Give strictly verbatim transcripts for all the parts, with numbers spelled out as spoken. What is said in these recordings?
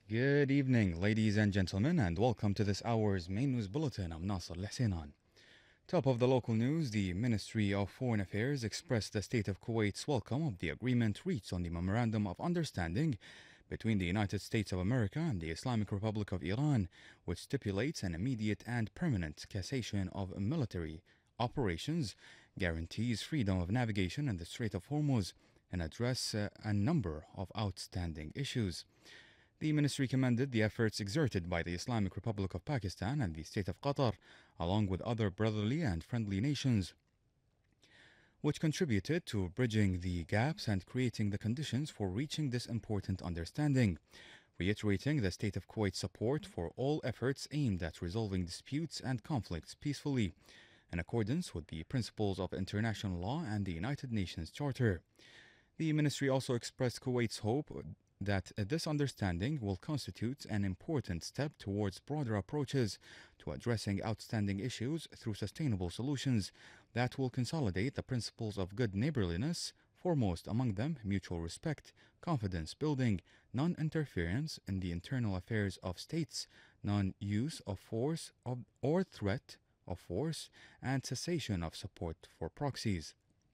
Good evening, ladies and gentlemen, and welcome to this hour's main news bulletin. I'm Nasser Lehsenan. Top of the local news, the Ministry of Foreign Affairs expressed the state of Kuwait's welcome of the agreement reached on the Memorandum of Understanding between the United States of America and the Islamic Republic of Iran, which stipulates an immediate and permanent cessation of military operations, guarantees freedom of navigation in the Strait of Hormuz, and address uh, a number of outstanding issues. The ministry commended the efforts exerted by the Islamic Republic of Pakistan and the State of Qatar, along with other brotherly and friendly nations, which contributed to bridging the gaps and creating the conditions for reaching this important understanding, reiterating the State of Kuwait's support for all efforts aimed at resolving disputes and conflicts peacefully, in accordance with the principles of international law and the United Nations Charter. The ministry also expressed Kuwait's hope that this understanding will constitute an important step towards broader approaches to addressing outstanding issues through sustainable solutions that will consolidate the principles of good neighborliness, foremost among them mutual respect, confidence building, non interference in the internal affairs of states, non use of force or threat of force, and cessation of support for proxies.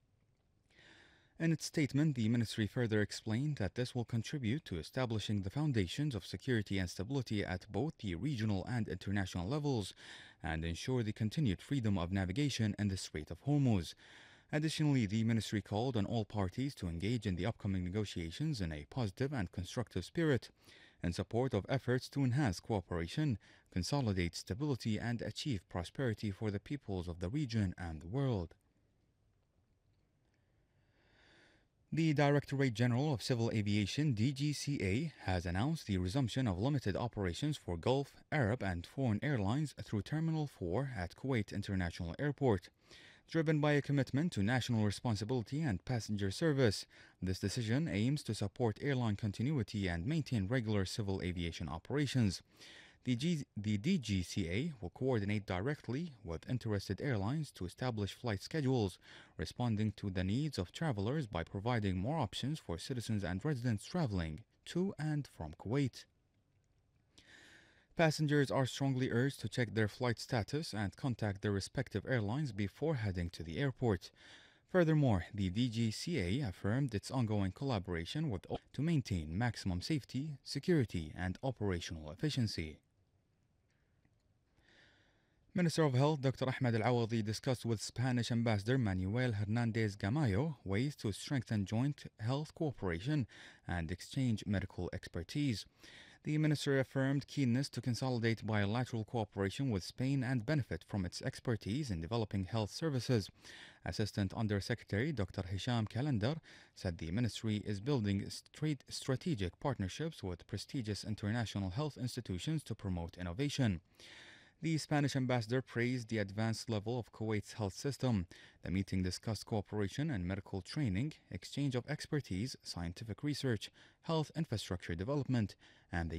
In its statement, the ministry further explained that this will contribute to establishing the foundations of security and stability at both the regional and international levels and ensure the continued freedom of navigation in the Strait of Hormuz. Additionally, the ministry called on all parties to engage in the upcoming negotiations in a positive and constructive spirit in support of efforts to enhance cooperation, consolidate stability, and achieve prosperity for the peoples of the region and the world. The Directorate General of Civil Aviation D G C A has announced the resumption of limited operations for Gulf, Arab, and foreign airlines through Terminal four at Kuwait International Airport. Driven by a commitment to national responsibility and passenger service, this decision aims to support airline continuity and maintain regular civil aviation operations. The, G- the D G C A will coordinate directly with interested airlines to establish flight schedules, responding to the needs of travelers by providing more options for citizens and residents traveling to and from Kuwait. Passengers are strongly urged to check their flight status and contact their respective airlines before heading to the airport. Furthermore, the D G C A affirmed its ongoing collaboration with all to maintain maximum safety, security, and operational efficiency. Minister of Health Doctor Ahmed Al Awadi discussed with Spanish Ambassador Manuel Hernandez Gamayo ways to strengthen joint health cooperation and exchange medical expertise. The minister affirmed keenness to consolidate bilateral cooperation with Spain and benefit from its expertise in developing health services. Assistant Undersecretary Doctor Hisham Calendar said the ministry is building straight strategic partnerships with prestigious international health institutions to promote innovation. The Spanish ambassador praised the advanced level of Kuwait's health system. The meeting discussed cooperation and medical training, exchange of expertise, scientific research, health infrastructure development, and the